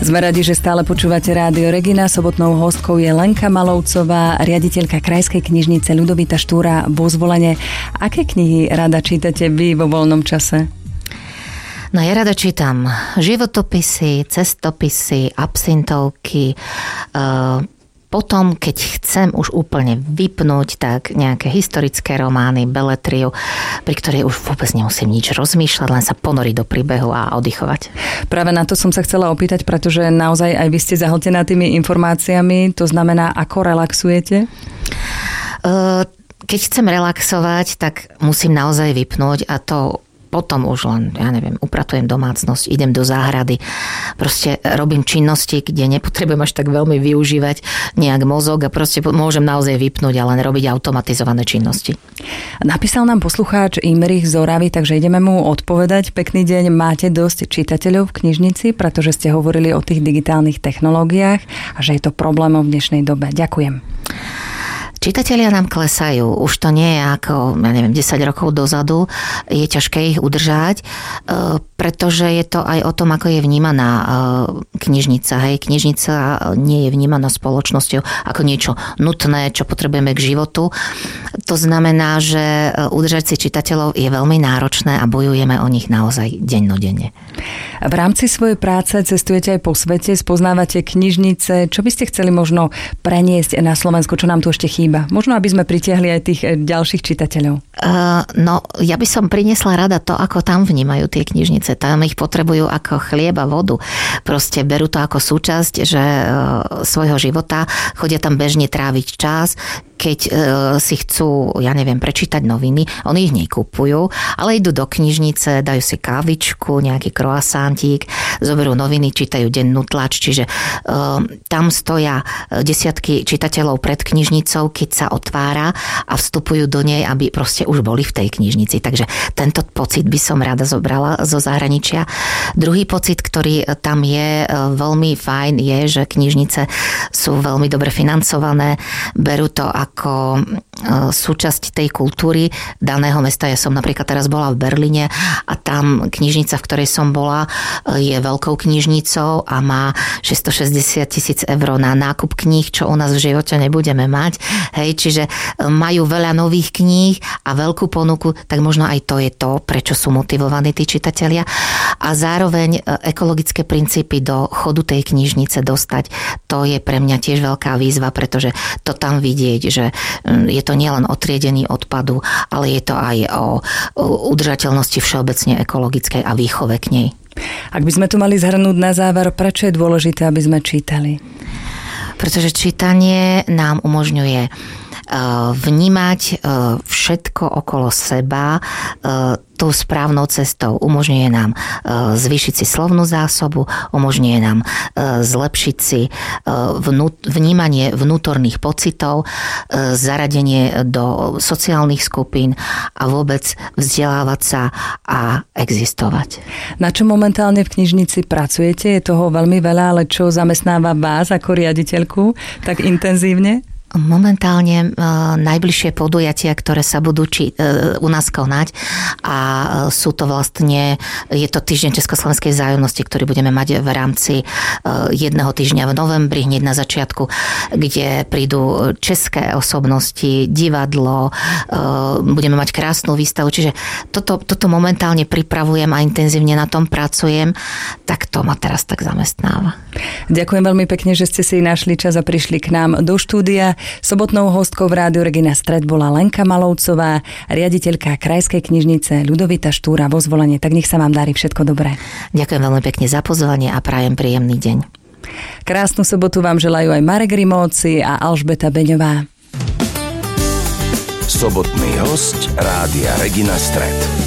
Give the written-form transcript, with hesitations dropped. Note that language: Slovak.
Sme radi, že stále počúvate Rádio Regina. Sobotnou hostkou je Lenka Malovcová, riaditeľka Krajskej knižnice Ľudovita Štúra vo Zvolene. Aké knihy rada čítate vy vo voľnom čase? No ja rada čítam životopisy, cestopisy, absintovky, potom, keď chcem už úplne vypnúť, tak nejaké historické romány, beletriu, pri ktorej už vôbec nemusím nič rozmýšľať, len sa ponoriť do príbehu a oddychovať. Práve na to som sa chcela opýtať, pretože naozaj aj vy ste zahltená tými informáciami, to znamená, ako relaxujete? Keď chcem relaxovať, tak musím naozaj vypnúť a to potom už len, upratujem domácnosť, idem do záhrady, proste robím činnosti, kde nepotrebujem až tak veľmi využívať nejak mozog a proste môžem naozaj vypnúť a len robiť automatizované činnosti. Napísal nám poslucháč Imrich z Oravy, takže ideme mu odpovedať. Pekný deň, máte dosť čitateľov v knižnici, pretože ste hovorili o tých digitálnych technológiách a že je to problémom v dnešnej dobe. Ďakujem. Čitatelia nám klesajú. Už to nie je ako, 10 rokov dozadu. Je ťažké ich udržať, pretože je to aj o tom, ako je vnímaná knižnica. Hej, knižnica nie je vnímaná spoločnosťou ako niečo nutné, čo potrebujeme k životu. To znamená, že udržať si čitateľov je veľmi náročné a bojujeme o nich naozaj dennodenne. V rámci svojej práce cestujete aj po svete, spoznávate knižnice. Čo by ste chceli možno preniesť na Slovensku? Čo nám tu ešte chýba? Možno, aby sme pritiahli aj tých ďalších čitateľov. Ja by som priniesla rada to, ako tam vnímajú tie knižnice. Tam ich potrebujú ako chlieb a vodu. Proste berú to ako súčasť, že svojho života chodia tam bežne tráviť čas. Keď si chcú, prečítať noviny, oni ich nekupujú, ale idú do knižnice, dajú si kávičku, nejaký croissantík, zoberú noviny, čítajú dennú tlač, čiže tam stoja desiatky čitateľov pred knižnicou, keď sa otvára a vstupujú do nej, aby proste už boli v tej knižnici. Takže tento pocit by som rada zobrala zo zahraničia. Druhý pocit, ktorý tam je veľmi fajn, je, že knižnice sú veľmi dobre financované, berú to ako súčasť tej kultúry daného mesta. Ja som napríklad teraz bola v Berlíne a tam knižnica, v ktorej som bola, je veľkou knižnicou a má 660 000 eur na nákup kníh, čo u nás v živote nebudeme mať. Hej, čiže majú veľa nových kníh a veľkú ponuku, tak možno aj to je to, prečo sú motivovaní tí čitatelia. A zároveň ekologické princípy do chodu tej knižnice dostať, to je pre mňa tiež veľká výzva, pretože to tam vidieť, že je to nielen o triedení odpadu, ale je to aj o udržateľnosti všeobecne ekologickej a výchove k nej. Ak by sme tu mali zhrnúť na záver, prečo je dôležité, aby sme čítali? Pretože čítanie nám umožňuje vnímať všetko okolo seba tou správnou cestou. Umožňuje nám zvýšiť si slovnú zásobu, umožňuje nám zlepšiť si vnímanie vnútorných pocitov, zaradenie do sociálnych skupín a vôbec vzdelávať sa a existovať. Na čo momentálne v knižnici pracujete? Je toho veľmi veľa, ale čo zamestnáva vás ako riaditeľku tak intenzívne? Momentálne najbližšie podujatia, ktoré sa budú u nás konať a sú to vlastne, je to týždeň Československej vzájomnosti, ktorý budeme mať v rámci jedného týždňa v novembri, hneď na začiatku, kde prídu české osobnosti, divadlo, budeme mať krásnu výstavu, čiže toto momentálne pripravujem a intenzívne na tom pracujem, tak to ma teraz tak zamestnáva. Ďakujem veľmi pekne, že ste si našli čas a prišli k nám do štúdia. Sobotnou hostkou v Rádiu Regina Stred bola Lenka Malovcová, riaditeľka Krajskej knižnice Ľudovita Štúra vo Zvolene. Tak nech sa vám darí všetko dobré. Ďakujem veľmi pekne za pozvanie a prajem príjemný deň. Krásnu sobotu vám želajú aj Marek Rimóci a Alžbeta Beňová. Sobotný host Rádia Regina Stred.